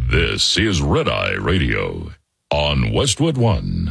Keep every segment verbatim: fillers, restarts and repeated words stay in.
This is Red Eye Radio on Westwood One.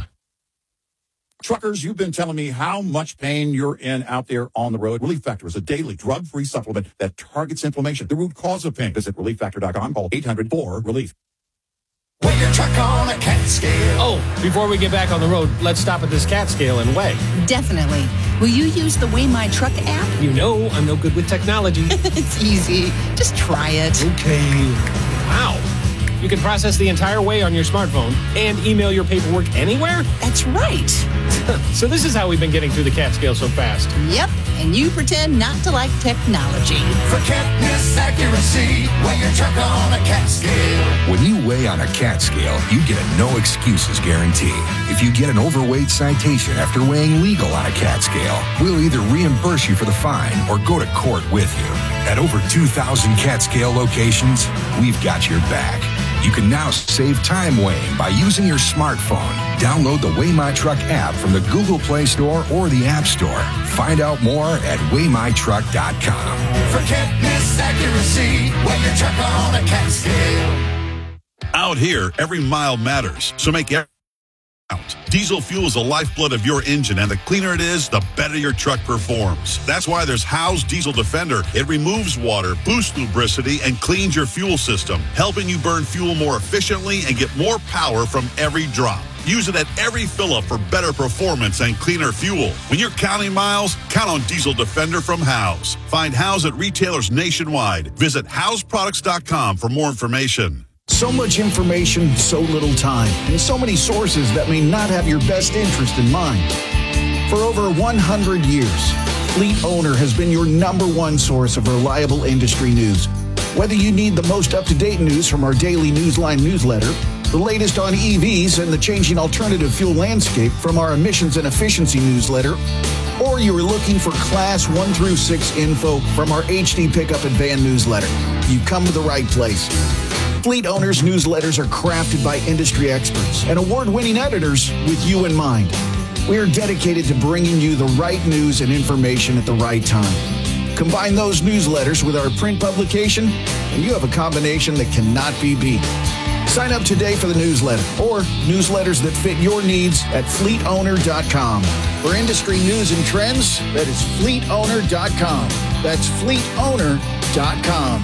Truckers, you've been telling me how much pain you're in out there on the road. Relief Factor is a daily drug-free supplement that targets inflammation, the root cause of pain. Visit relief factor dot com. Call eight hundred four relief. Weigh your truck on a cat scale. Oh, before we get back on the road, let's stop at this cat scale and weigh. Definitely. Will you use the Weigh My Truck app? You know I'm no good with technology. It's easy. Just try it. Okay. Wow. You can process the entire weigh on your smartphone and email your paperwork anywhere? That's right. So this is how we've been getting through the cat scale so fast. Yep, and you pretend not to like technology. For catness accuracy, weigh your truck on a cat scale. When you weigh on a cat scale, you get a no excuses guarantee. If you get an overweight citation after weighing legal on a cat scale, we'll either reimburse you for the fine or go to court with you. At over two thousand cat scale locations, we've got your back. You can now save time weighing by using your smartphone. Download the Weigh My Truck app from the Google Play Store or the App Store. Find out more at weigh my truck dot com. For catness accuracy, weigh your truck on a cat scale. Out here, every mile matters, so make every count. Diesel fuel is the lifeblood of your engine, and the cleaner it is, the better your truck performs. That's why there's Howe's Diesel Defender. It removes water, boosts lubricity, and cleans your fuel system, helping you burn fuel more efficiently and get more power from every drop. Use it at every fill-up for better performance and cleaner fuel. When you're counting miles, count on Diesel Defender from Howe's. Find Howe's at retailers nationwide. Visit Howes Products dot com for more information. So much information, so little time, and so many sources that may not have your best interest in mind. For over one hundred years, Fleet Owner has been your number one source of reliable industry news. Whether you need the most up-to-date news from our daily Newsline newsletter, the latest on E Vs and the changing alternative fuel landscape from our emissions and efficiency newsletter, or you are looking for Class one through six info from our H D Pickup and Van newsletter, you've come to the right place. Fleet Owners newsletters are crafted by industry experts and award-winning editors with you in mind. We are dedicated to bringing you the right news and information at the right time. Combine those newsletters with our print publication, and you have a combination that cannot be beat. Sign up today for the newsletter or newsletters that fit your needs at fleet owner dot com. For industry news and trends, that is fleet owner dot com. That's fleet owner dot com.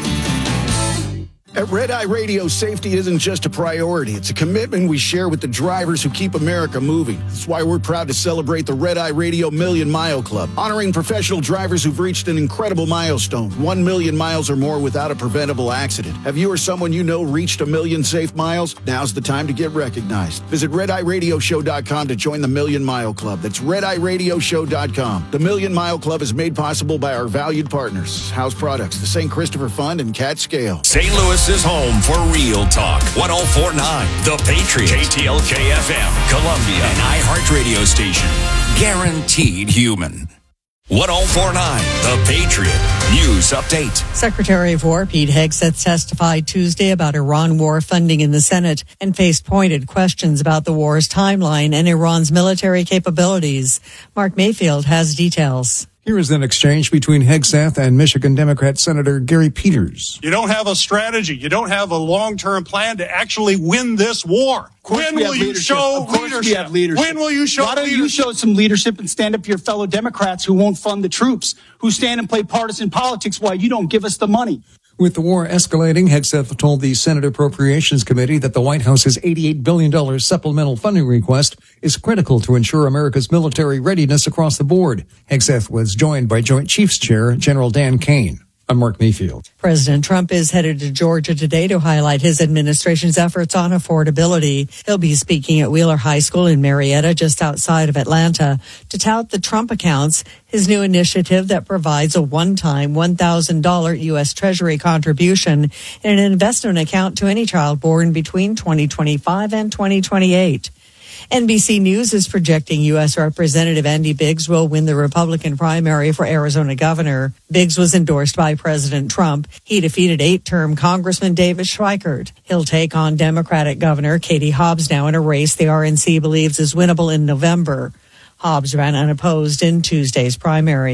At Red Eye Radio, safety isn't just a priority. It's a commitment we share with the drivers who keep America moving. That's why we're proud to celebrate the Red Eye Radio Million Mile Club, honoring professional drivers who've reached an incredible milestone, one million miles or more without a preventable accident. Have you or someone you know reached a million safe miles? Now's the time to get recognized. Visit red eye radio show dot com to join the Million Mile Club. That's red eye radio show dot com. The Million Mile Club is made possible by our valued partners, Howe's Products, the Saint Christopher Fund, and Cat Scale. Saint Louis is home for real talk. one oh four point nine The Patriot. K T L K F M. Columbia. An iHeart radio station. Guaranteed human. one oh four point nine The Patriot. News update. Secretary of War Pete Hegseth testified Tuesday about Iran war funding in the Senate and faced pointed questions about the war's timeline and Iran's military capabilities. Mark Mayfield has details. Here is an exchange between Hegseth and Michigan Democrat Senator Gary Peters. You don't have a strategy. You don't have a long-term plan to actually win this war. When will you show leadership? Have leadership? When will you show leadership? Why don't leadership? you show some leadership and stand up to your fellow Democrats who won't fund the troops, who stand and play partisan politics while you don't give us the money? With the war escalating, Hegseth told the Senate Appropriations Committee that the White House's eighty-eight billion dollars supplemental funding request is critical to ensure America's military readiness across the board. Hegseth was joined by Joint Chiefs Chair General Dan Kane. I'm Mark Mayfield. President Trump is headed to Georgia today to highlight his administration's efforts on affordability. He'll be speaking at Wheeler High School in Marietta, just outside of Atlanta, to tout the Trump Accounts, his new initiative that provides a one-time one thousand dollars U S. Treasury contribution in an investment account to any child born between twenty twenty-five and twenty twenty-eight. N B C News is projecting U S. Representative Andy Biggs will win the Republican primary for Arizona governor. Biggs was endorsed by President Trump. He defeated eight-term Congressman David Schweikert. He'll take on Democratic Governor Katie Hobbs now in a race the R N C believes is winnable in November. Hobbs ran unopposed in Tuesday's primary.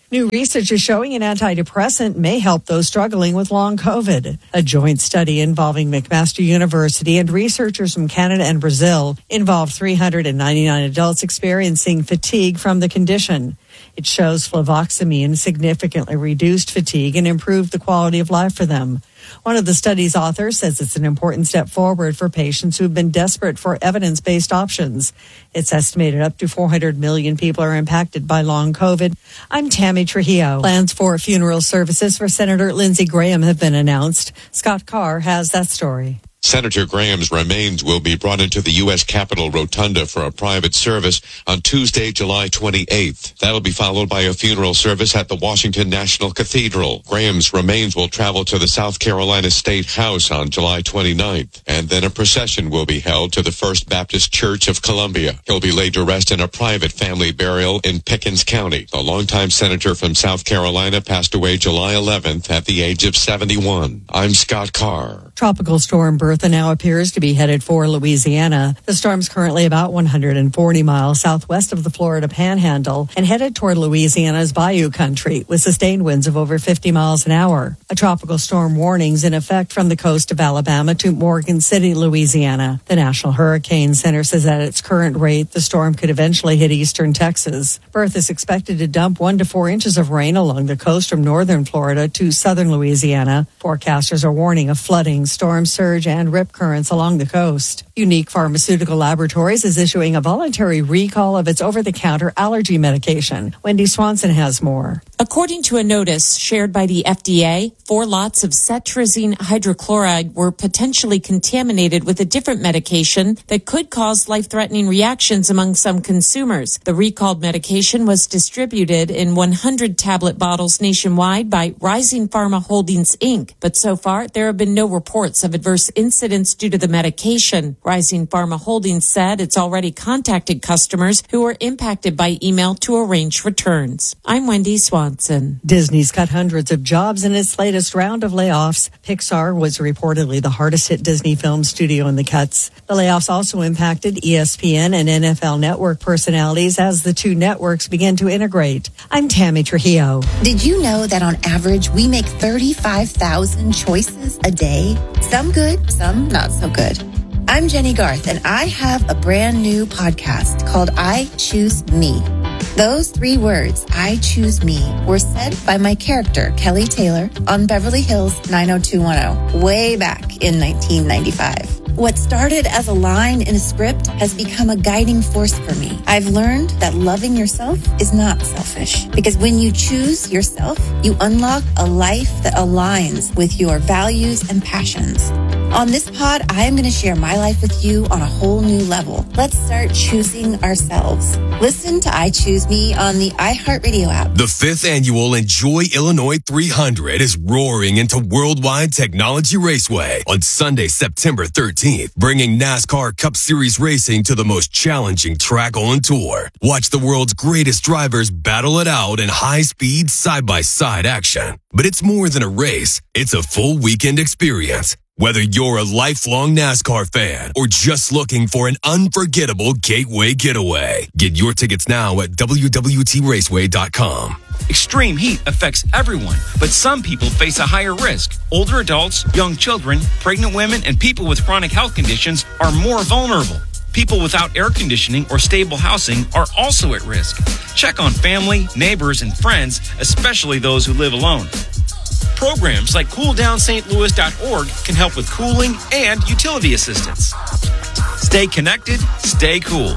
New research is showing an antidepressant may help those struggling with long COVID. A joint study involving McMaster University and researchers from Canada and Brazil involved three hundred ninety-nine adults experiencing fatigue from the condition. It shows fluvoxamine significantly reduced fatigue and improved the quality of life for them. One of the study's authors says it's an important step forward for patients who've been desperate for evidence-based options. It's estimated up to four hundred million people are impacted by long COVID. I'm Tammy Trujillo. Plans for funeral services for Senator Lindsey Graham have been announced. Scott Carr has that story. Senator Graham's remains will be brought into the U S Capitol Rotunda for a private service on Tuesday, July twenty-eighth. That'll be followed by a funeral service at the Washington National Cathedral. Graham's remains will travel to the South Carolina State House on July twenty-ninth, and then a procession will be held to the First Baptist Church of Columbia. He'll be laid to rest in a private family burial in Pickens County. The longtime senator from South Carolina passed away July eleventh at the age of seventy-one. I'm Scott Carr. Tropical storm Bertha now appears to be headed for Louisiana. The storm's currently about one hundred forty miles southwest of the Florida Panhandle and headed toward Louisiana's Bayou Country with sustained winds of over fifty miles an hour. A tropical storm warning's in effect from the coast of Alabama to Morgan City, Louisiana. The National Hurricane Center says at its current rate, the storm could eventually hit eastern Texas. Bertha is expected to dump one to four inches of rain along the coast from northern Florida to southern Louisiana. Forecasters are warning of flooding, storm surge, and rip currents along the coast. Unique Pharmaceutical Laboratories is issuing a voluntary recall of its over-the-counter allergy medication. Wendy Swanson has more. According to a notice shared by the F D A, four lots of cetirizine hydrochloride were potentially contaminated with a different medication that could cause life-threatening reactions among some consumers. The recalled medication was distributed in one hundred tablet bottles nationwide by Rising Pharma Holdings, Incorporated. But so far, there have been no reports of adverse incidents due to the medication. Rising Pharma Holdings said it's already contacted customers who were impacted by email to arrange returns. I'm Wendy Swanson. Disney's cut hundreds of jobs in its latest round of layoffs. Pixar was reportedly the hardest hit Disney film studio in the cuts. The layoffs also impacted E S P N and N F L Network personalities as the two networks began to integrate. I'm Tammy Trujillo. Did you know that on average we make thirty-five thousand choices a day? Some good, some not so good. I'm Jenny Garth, and I have a brand new podcast called I Choose Me. Those three words, I choose me, were said by my character, Kelly Taylor, on Beverly Hills nine oh two one oh, way back in nineteen ninety-five. What started as a line in a script has become a guiding force for me. I've learned that loving yourself is not selfish, because when you choose yourself, you unlock a life that aligns with your values and passions. On this pod, I am going to share my life with you on a whole new level. Let's start choosing ourselves. Listen to I Choose Me on the iHeartRadio app. The fifth annual Enjoy Illinois three hundred is roaring into Worldwide Technology Raceway on Sunday, September thirteenth, bringing NASCAR Cup Series racing to the most challenging track on tour. Watch the world's greatest drivers battle it out in high-speed, side-by-side action. But it's more than a race. It's a full weekend experience. Whether you're a lifelong NASCAR fan or just looking for an unforgettable gateway getaway, get your tickets now at W W T raceway dot com. Extreme heat affects everyone, but some people face a higher risk. Older adults, young children, pregnant women, and people with chronic health conditions are more vulnerable. People without air conditioning or stable housing are also at risk. Check on family, neighbors, and friends, especially those who live alone. Programs like cool down st louis dot org can help with cooling and utility assistance. Stay connected, stay cool.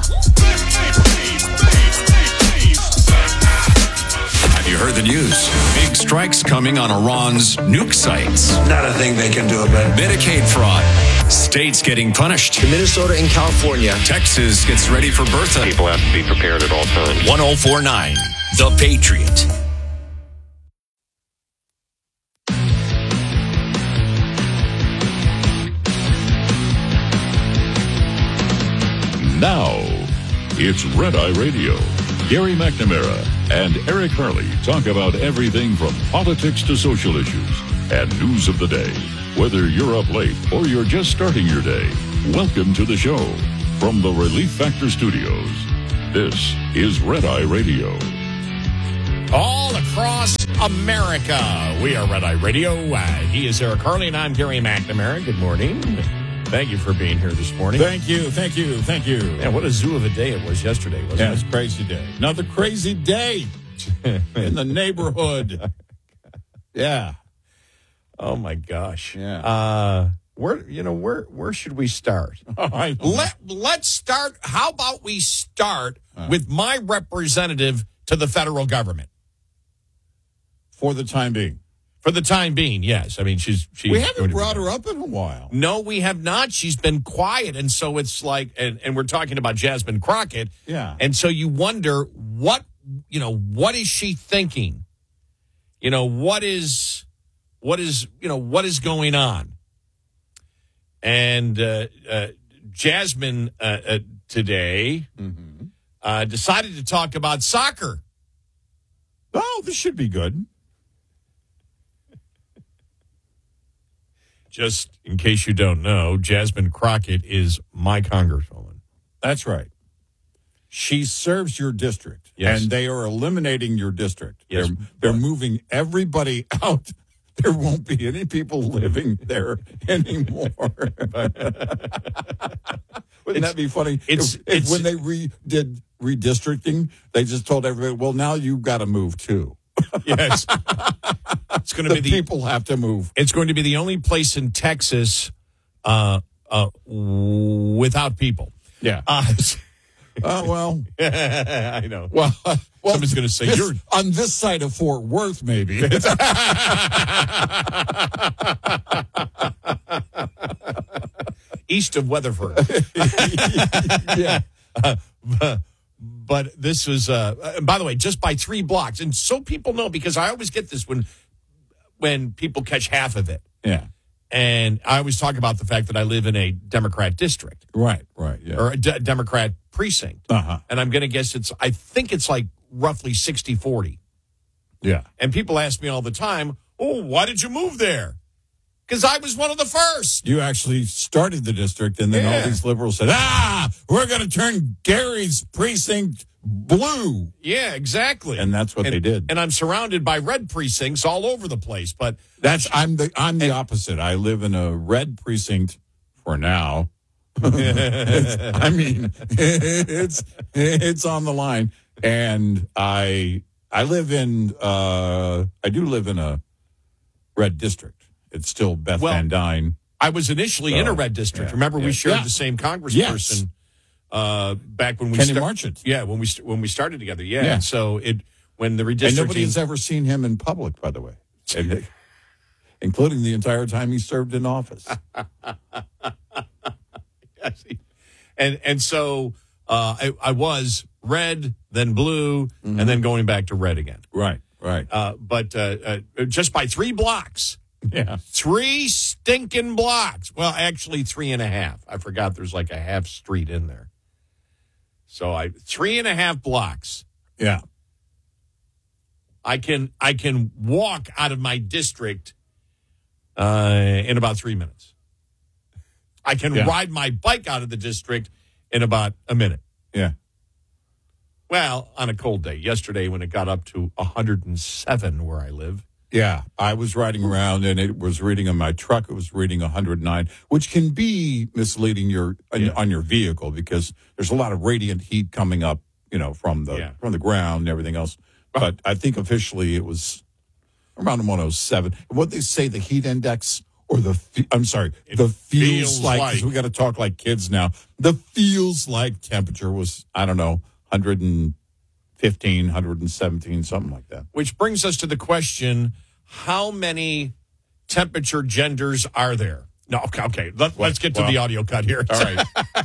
Have you heard the news? Big strikes coming on Iran's nuke sites. Not a thing they can do about it. Medicaid fraud. States getting punished. In Minnesota and California. Texas gets ready for Bertha. People have to be prepared at all times. one oh four point nine, The Patriot. Now, it's Red Eye Radio. Gary McNamara and Eric Harley talk about everything from politics to social issues and news of the day. Whether you're up late or you're just starting your day, welcome to the show. From the Relief Factor Studios, this is Red Eye Radio. all across America. We are Red Eye Radio. Uh, he is Eric Harley, and I'm Gary McNamara. Good morning. Thank you for being here this morning. Thank you, thank you, thank you. Yeah, what a zoo of a day it was yesterday, wasn't yeah, it? It's a crazy day. Another crazy day in the neighborhood. Yeah. Oh, my gosh. Yeah. Uh, where, you know, where where should we start? Let, let's start. How about we start uh, with my representative to the federal government? For the time being. For the time being, yes. I mean, she's... she's we haven't brought her up in a while. No, we have not. She's been quiet, and so it's like... And, and we're talking about Jasmine Crockett. Yeah. And so you wonder, what, you know, what is she thinking? You know, what is... What is, you know, what is going on? And uh, uh, Jasmine uh, uh, today mm-hmm. uh, decided to talk about soccer. Oh, this should be good. Just in case you don't know, Jasmine Crockett is my congresswoman. That's right. She serves your district, yes. and they are eliminating your district. Yes. They're, they're moving everybody out. There won't be any people living there anymore. Wouldn't it's, that be funny? It's, if, it's if when they re, did redistricting, they just told everybody, well, now you've got to move too. Yes. It's going to be the people have to move. It's going to be the only place in Texas uh, uh, without people. Yeah. Uh, uh, well, I know. Well, uh, well somebody's going to say this, you're on this side of Fort Worth, maybe. East of Weatherford. Yeah. Uh, but this was, uh, by the way, just by three blocks. And so people know, because I always get this when when people catch half of it. Yeah. And I always talk about the fact that I live in a Democrat district. Right, right. Yeah. Or a D- Democrat precinct. Uh-huh. And I'm going to guess it's, I think it's like roughly sixty forty. Yeah. And people ask me all the time, oh, why did you move there? Because I was one of the first. You actually started the district, and then yeah. all these liberals said, ah, we're going to turn Gary's precinct blue. Yeah, exactly. And that's what and, they did. And I'm surrounded by red precincts all over the place. But that's I'm the I'm the and, opposite. I live in a red precinct for now. I mean, it's it's on the line, and I I live in uh, I do live in a red district. It's still Beth well, Van Dyne. I was initially so, in a red district. Yeah, Remember, yeah, we shared yeah. the same congressperson yes. uh, back when we Kenny start- Marchant. Yeah, when we st- when we started together. Yeah. yeah. So it when the redistricting. And nobody has ever seen him in public, by the way, and, including the entire time he served in office. and and so uh, I, I was red, then blue, mm-hmm. and then going back to red again. Right, right. Uh, but uh, uh, just by three blocks. Yeah. Three stinking blocks. Well, actually three and a half. I forgot there's like a half street in there. So I three and a half blocks. Yeah. I can I can walk out of my district uh, in about three minutes. I can yeah. ride my bike out of the district in about a minute. Yeah. Well, on a cold day. Yesterday when it got up to one hundred seven where I live. Yeah, I was riding around and it was reading on my truck. It was reading one hundred nine, which can be misleading your yeah. on your vehicle because there's a lot of radiant heat coming up, you know, from the yeah. from the ground and everything else. But I think officially it was around one oh seven. What they say, the heat index or the I'm sorry, it the feels, feels like, like. 'cause we got to talk like kids now. The feels like temperature was I don't know one hundred fifteen, one hundred seventeen, something like that. Which brings us to the question, how many temperature genders are there? No, okay, okay. Let, let's get to well, the audio cut here. All right.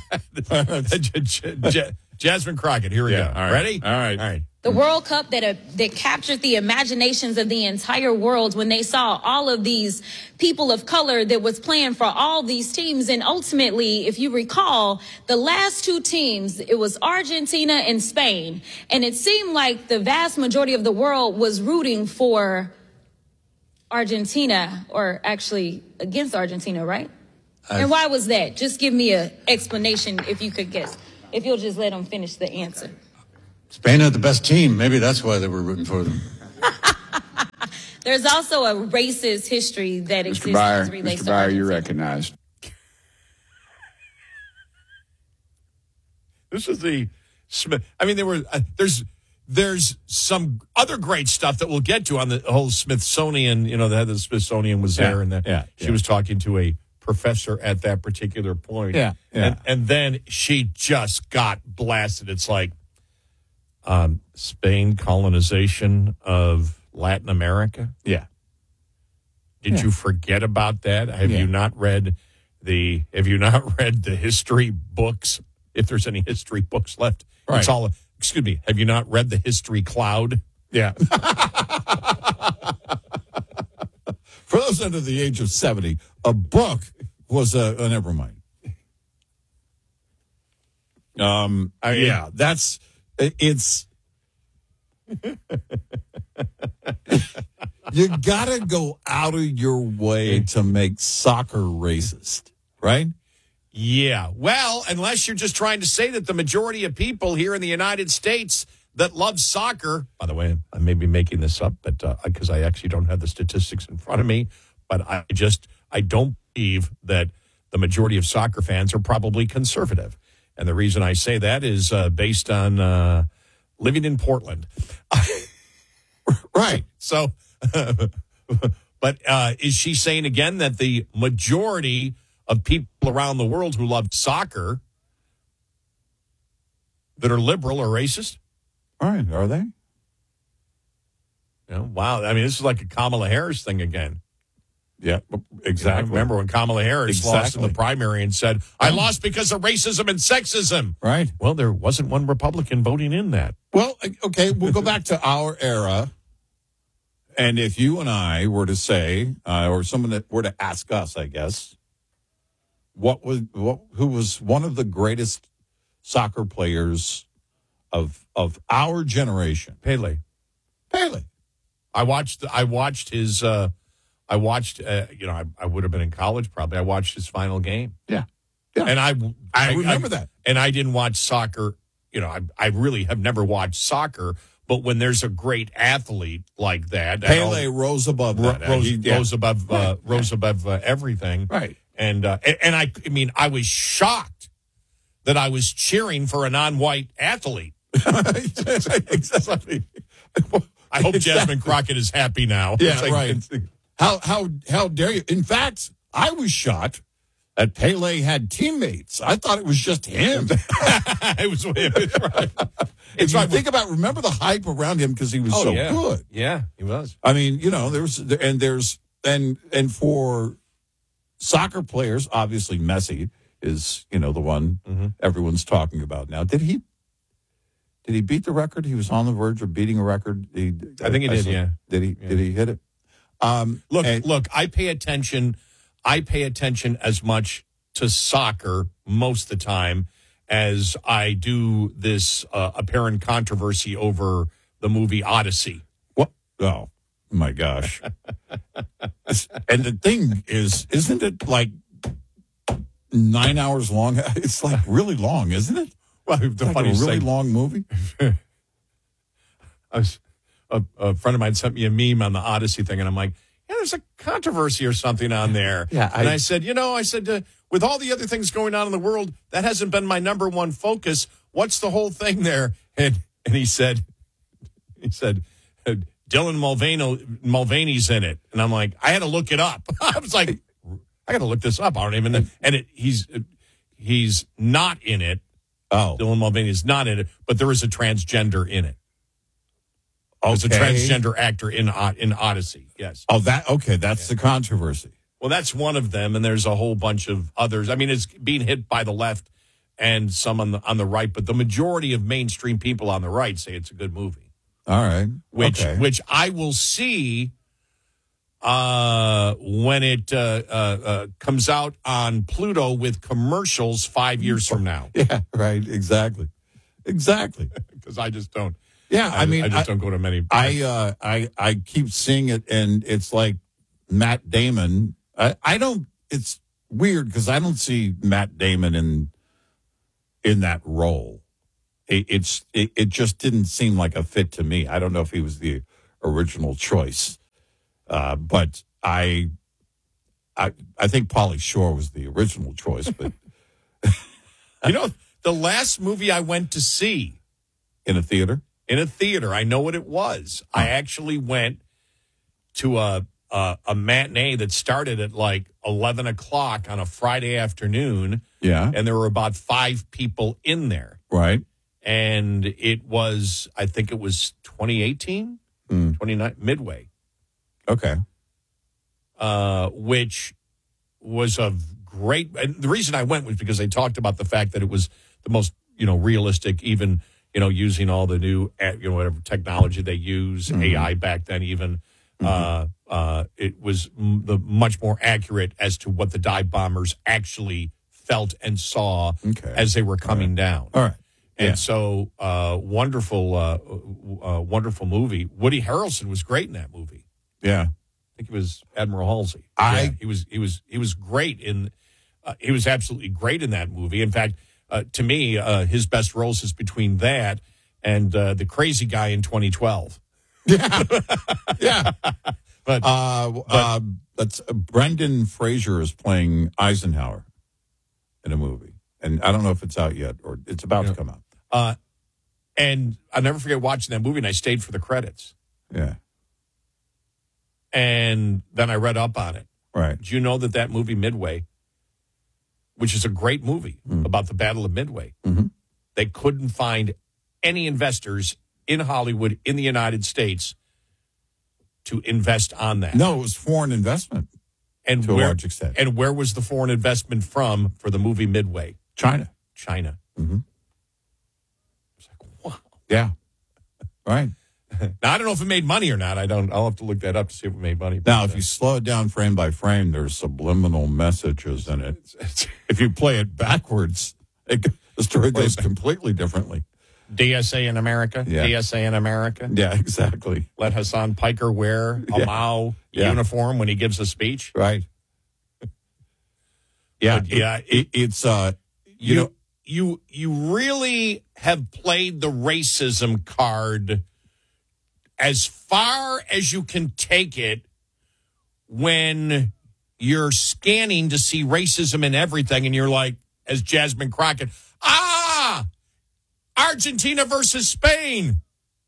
Jasmine Crockett, here we yeah, go. All right. Ready? All right. All right. The World Cup that uh, that captured the imaginations of the entire world when they saw all of these people of color that was playing for all these teams. And ultimately, if you recall, the last two teams, it was Argentina and Spain. And it seemed like the vast majority of the world was rooting for Argentina, or actually against Argentina, right? I've... And why was that? Just give me an explanation if you could guess. If you'll just let them finish the answer. Spain had the best team. Maybe that's why they were rooting for them. There's also a racist history that Mister exists Byer, as it relates Mister to Byer, Argentina. you're recognized. This is the Smith. I mean, there were uh, there's there's some other great stuff that we'll get to on the whole Smithsonian. You know, the head of the Smithsonian was there, Yeah, and the, yeah, she yeah. was talking to a professor at that particular point. Yeah, yeah. And, and then she just got blasted. It's like um, Spain colonization of Latin America. Yeah. Did Yeah. you forget about that? Have Yeah. you not read the Have you not read the history books? If there's any history books left, Right. it's all. Excuse me. Have you not read the history cloud? Yeah. For those under the age of seventy, a book was a, a never mind. Um, I, yeah, that's it- it's. You gotta go out of your way to make soccer racist, right? Yeah. Well, unless you're just trying to say that the majority of people here in the United States that love soccer, by the way, I may be making this up, but because I actually don't have the statistics in front of me, but I just, I don't believe that the majority of soccer fans are probably conservative. And the reason I say that is uh, based on uh, living in Portland. Right. So, but uh, is she saying again that the majority of people around the world who love soccer that are liberal are racist? All right, are they? You know, wow. I mean, this is like a Kamala Harris thing again. Yeah, exactly. You know, remember when Kamala Harris Exactly. lost in the primary and said, I lost because of racism and sexism. Right. Well, there wasn't one Republican voting in that. Well, okay, we'll go back to our era. And if you and I were to say, uh, or someone that were to ask us, I guess, what was what who was one of the greatest soccer players of of our generation? Pele. Pele. I watched. I watched his. Uh, I watched. Uh, you know, I, I would have been in college probably. I watched his final game. Yeah, yeah. And I, I remember that. And I didn't watch soccer. You know, I, I really have never watched soccer. But when there's a great athlete like that, Pele rose above ro- that. rose, He- yeah. rose above, uh, Right, rose above uh, everything. Right. And uh, and, and I, I mean, I was shocked that I was cheering for a non-white athlete. Exactly. I hope Exactly. Jasmine Crockett is happy now. Yeah, It's like- right. it's- How how how dare you? In fact, I was shocked that Pele had teammates. I thought it was just him. it was him. It's right. If you think about, remember the hype around him because he was Oh, so yeah. good. Yeah, he was. I mean, you know, there's and there's and and for soccer players, obviously Messi is, you know, the one Mm-hmm. everyone's talking about now. Did he did he beat the record? He was on the verge of beating a record. He, I think he did, saw- yeah. Did he did he hit it? Um Look, and- look, I pay attention. I pay attention as much to soccer most of the time as I do this uh, apparent controversy over the movie Odyssey. What? Oh, my gosh. And the thing is, isn't it like nine hours long? It's like really long, isn't it? Well, the It's like a funniest really thing- long movie. I was, a, a friend of mine sent me a meme on the Odyssey thing, and I'm like, yeah, there's a controversy or something on there. Yeah, I- and I said, you know, I said, uh, with all the other things going on in the world, that hasn't been my number one focus. What's the whole thing there? And and he said, he said, uh, Dylan Mulvaney, Mulvaney's in it, and I'm like, I had to look it up. I was like, I got to look this up. I don't even. And it, he's he's not in it. Oh, Dylan Mulvaney is not in it, but there is a transgender in it. There's a Okay. transgender actor in O- in Odyssey. Yes. Oh, that okay. That's the controversy. Well, that's one of them, and there's a whole bunch of others. I mean, it's being hit by the left and some on the on the right, but the majority of mainstream people on the right say it's a good movie. All right. Which okay. which I will see uh, when it uh, uh, uh, comes out on Pluto with commercials five years from now. Yeah. Right. Exactly. Exactly. Because I just don't. Yeah. I, I, mean, I just I, don't go to many. I uh, I I keep seeing it, and it's like Matt Damon. I, I don't. It's weird because I don't see Matt Damon in in that role. It, it's it, it just didn't seem like a fit to me. I don't know if he was the original choice. Uh, but I, I, I think Pauly Shore was the original choice. But you know, the last movie I went to see in a theater, in a theater, I know what it was. Oh. I actually went to a, a a matinee that started at like eleven o'clock on a Friday afternoon. Yeah, and there were about five people in there. Right. And it was, I think it was twenty eighteen, mm. twenty-nine, Midway. Okay. Uh, which was a great, and the reason I went was because they talked about the fact that it was the most, you know, realistic, even, you know, using all the new, you know, whatever technology they use, mm-hmm. A I back then even. Mm-hmm. Uh, uh, it was m- the much more accurate as to what the dive bombers actually felt and saw okay. as they were coming all down. All right. And yeah. so, uh, wonderful, uh, uh, wonderful movie. Woody Harrelson was great in that movie. Yeah, I think it was Admiral Halsey. I yeah, he was he was he was great in. Uh, he was absolutely great in that movie. In fact, uh, to me, uh, his best roles is between that and uh, the crazy guy in twenty twelve. Yeah, yeah. but uh, but uh, that's uh, Brendan Fraser is playing Eisenhower in a movie, and I don't know if it's out yet or it's about you know, to come out. Uh, and I'll never forget watching that movie, and I stayed for the credits. Yeah. And then I read up on it. Right. Do you know that that movie, Midway, which is a great movie mm. about the Battle of Midway, mm-hmm. they couldn't find any investors in Hollywood, in the United States, to invest on that. No, it was foreign investment and to where, a large extent. And where was the foreign investment from for the movie Midway? China. China. Mm-hmm. It's like, wow. Yeah. Right. Now, I don't know if it made money or not. I don't. I'll have to look that up to see if it made money. Now, if you slow it down frame by frame, there's subliminal messages in it. If you play it backwards, it, the story goes completely differently. D S A in America. Yeah. D S A in America. Yeah, exactly. Let Hassan Piker wear a yeah. Mao yeah. uniform when he gives a speech. Right. Yeah, but yeah. It, it, it's uh, you, you know, you you really have played the racism card as far as you can take it when you're scanning to see racism in everything, and you're like, as Jasmine Crockett, ah, Argentina versus Spain,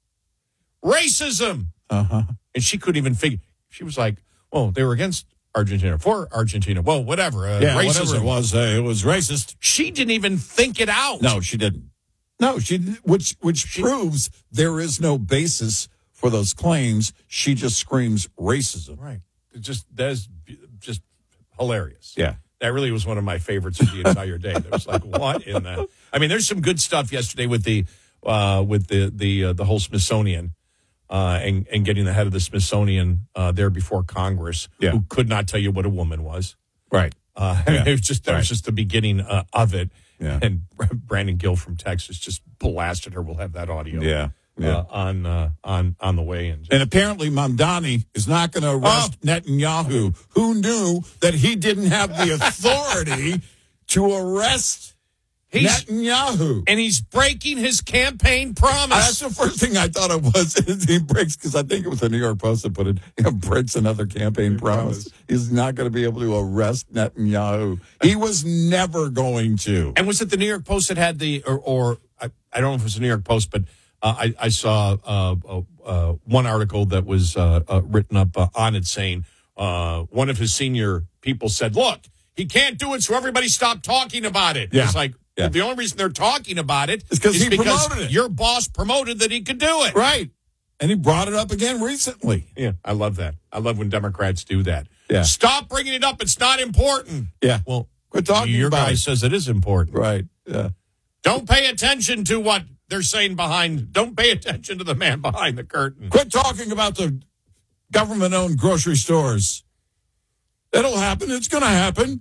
racism. Uh-huh. And she couldn't even figure. She was like, oh, they were against Argentina, for Argentina. Well, whatever. Uh, yeah, racism. whatever it was, uh, it was racist. She didn't even think it out. No, she didn't. No, she which which she, proves there is no basis for those claims. She just screams racism. Right. It just that's just hilarious. Yeah. That really was one of my favorites of the entire day. That was like, what in the? I mean, there's some good stuff yesterday with the uh, with the the uh, the whole Smithsonian uh, and and getting the head of the Smithsonian uh, there before Congress, yeah. who could not tell you what a woman was. Right. Uh, yeah. It was just that right. was just the beginning uh, of it. Yeah. And Brandon Gill from Texas just blasted her. We'll have that audio. Yeah. Yeah. Uh, on uh, on on the way in. And apparently Mamdani is not going to arrest oh. Netanyahu. Who knew that he didn't have the authority to arrest he's, Netanyahu? And he's breaking his campaign promise. Uh, that's the first thing I thought it was. He breaks, because I think it was the New York Post that put it, you know, breaks another campaign promise. promise. He's not going to be able to arrest Netanyahu. He was never going to. And was it the New York Post that had the, or, or I, I don't know if it was the New York Post, but Uh, I, I saw uh, uh, uh, one article that was uh, uh, written up uh, on it saying uh, one of his senior people said, look, he can't do it, so everybody stop talking about it. Yeah. It's like, yeah. well, the only reason they're talking about it it's is he because promoted it. Your boss promoted that he could do it. Right. And he brought it up again recently. Yeah, I love that. I love when Democrats do that. Yeah. Stop bringing it up. It's not important. Yeah. Well, quit talking your about guy it. says it is important. Right. Yeah. Don't pay attention to what they're saying behind. Don't pay attention to the man behind the curtain. Quit talking about the government-owned grocery stores. It'll happen. It's going to happen.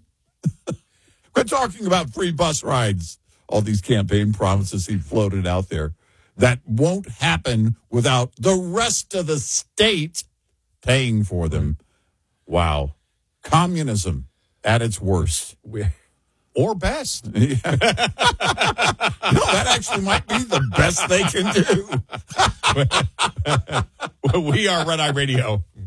Quit talking about free bus rides. All these campaign promises he floated out there. That won't happen without the rest of the state paying for them. Wow. Communism at its worst. We- or best. Yeah. No, that actually might be the best they can do. We are Red Eye Radio.